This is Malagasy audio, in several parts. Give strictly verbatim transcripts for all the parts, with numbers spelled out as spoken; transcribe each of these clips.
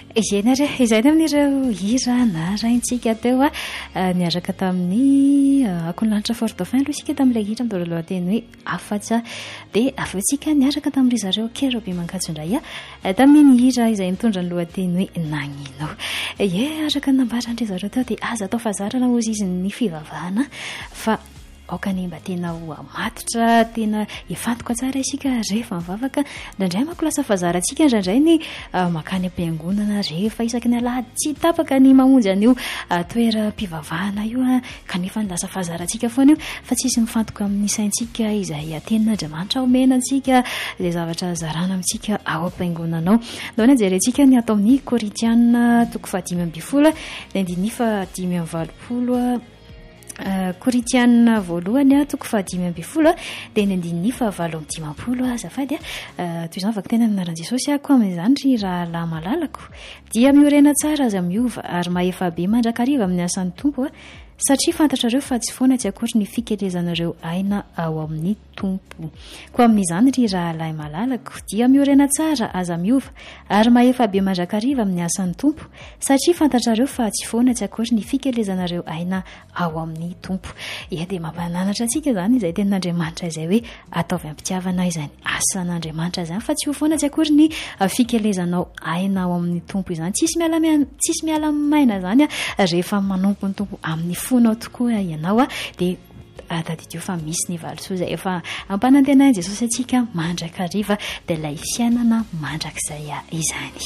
Izay izay amin'ireo hira naraintsika teo a niaraka tamin'ny akon'lanitra fort dauphin aloha isika tamin'ilay hira midoro lohateny hoe afatsa dia avy eo tsika niaraka tamin'ry zareo keroby mankatsoindray a tamin'ny hira izay mitondra ny lohateny hoe nagnino ye araka nambarandry zareo teo dia aza atao fazarana ozy izy ny fivavahana fa aokany mba tena ho matotra tena efantoko tsara isika rehefa mivavaka indraindray manko lasa fazarantsika indraindray ny makany am-piangonana rehefa isaky ny alahady tsy tapaka ny mamonjy an'io toeram-pivavahana io a kanefa ny lasa fazarantsika foana io fa tsisy mifantoka amin'ny saintsika izay tenin'Andriamanitra omenantsika izay zavatra zarana amintsika ao am-piangonanao daony jerentsika ny atao amin'ny Korintiana toko fahadimy amby folo dia andiny fa dimy amby valopolo Korintiana voalohany a toko fahadimy amby folo dia ny andiny fa valo amby dimampolo azafady a toy izany vaky tena anaran'i Jesosy ako amin'izany ry raha lahy malalako dia miorena tsara aza miova ary mahefa be mandrakariva amin'ny asan'ny tompo a satria fantatrareo fa tsy foana tsy akory ny fikelezanareo aina ao amin'ny tompo koa amin'izany ry raha lahy malalako dia miorena tsara aza miova ary mahefa be mandrakariva amin'ny asan'ny tompo satria fantatrareo fa tsy foana tsy akory ny fikelezanareo aina ao amin'ny tompo ia dia mampananatra antsika izany izay tenin'Andriamanitra izay hoe ataovy ampitiavana izany asan'Andriamanitra izany fa tsy ho foana tsy akory ny fikelezanao aina ao amin'ny tompo izany tsisy miala tsisy miala maina izany a rehefa manompo ny tompo amin'ny fonao tokoa ianao a dia tadidio fa misy ny valosoa izay efa ampanantenainy Jesosy atsika mandrakariva dia ilay fiainana mandrakizay izany.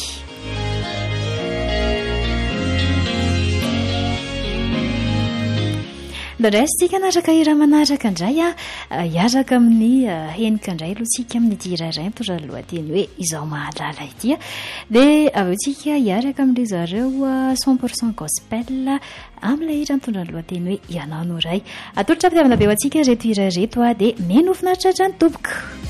Ndray sika naraka hira manaraka indray a hiaraka amin'ny henika indray aloha tsika amin'ny ity hira iray mitondra ny lohateny hoe izaho mahalala ity a dia avy eo tsika hiaraka amin'ilay zareo cent pour cent gospel amin'ilay hira mitondra ny lohateny hoe ianao no ray atolotra fitiavana be ho antsika reto hira reto a dia meno finaritra hatrany tompoko.